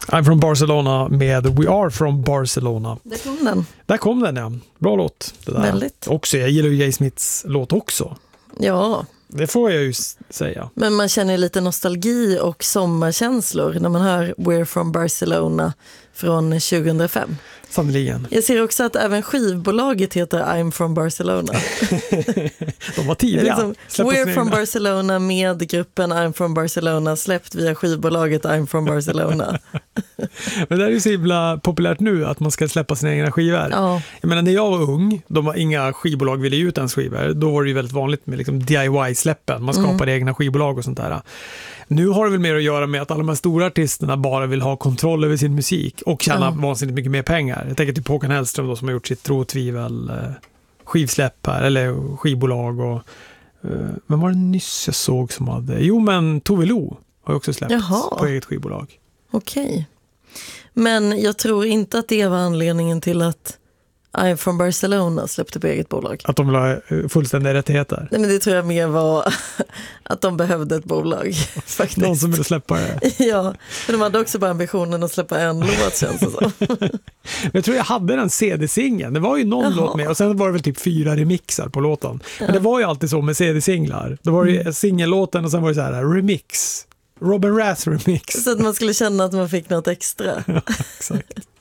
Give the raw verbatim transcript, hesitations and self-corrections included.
I'm from Barcelona med We Are from Barcelona. Där kom den. Där kom den, ja. Bra låt. Det där. Väldigt. Också, jag gillar ju Jay Smiths låt också. Ja. Det får jag ju säga. Men man känner lite nostalgi och sommarkänslor när man hör We're from Barcelona från tjugohundrafem. Sannoliken. Jag ser också att även skivbolaget heter I'm from Barcelona. De var tidiga. Liksom, We're from Barcelona med gruppen I'm from Barcelona släppt via skivbolaget I'm from Barcelona. Men det är ju så himla populärt nu att man ska släppa sina egna skivor. Ja. Jag menar, när jag var ung, de var inga skivbolag ville ge ut ens skivor. Då var det ju väldigt vanligt med liksom D I Y-släppen. Man skapade mm. egna skivbolag och sånt där. Nu har det väl mer att göra med att alla de här stora artisterna bara vill ha kontroll över sin musik och tjäna mm. vansinnigt mycket mer pengar. Jag tänker typ Håkan Hellström då, som har gjort sitt tro och tvivel eh, skivsläpp här, eller skivbolag och eh, men var det nyss jag såg som hade, jo men Tove Lo har ju också släppt Jaha. på eget skivbolag. Okej. Okay. Men jag tror inte att det var anledningen till att I'm from Barcelona släppte på eget bolag. Att de vill ha fullständiga rättigheter? Nej, men det tror jag mer var att de behövde ett bolag. Faktiskt. Någon som ville släppa det. Ja, men de hade också bara ambitionen att släppa en låt, känns det så. Jag tror jag hade den C D-singeln. Det var ju någon Jaha. låt med och sen var det väl typ fyra remixar på låten. Men ja. det var ju alltid så med C D-singlar. Då var det mm. singellåten och sen var det så här remix. Robin Rath remix. Så att man skulle känna att man fick något extra. Ja, exakt.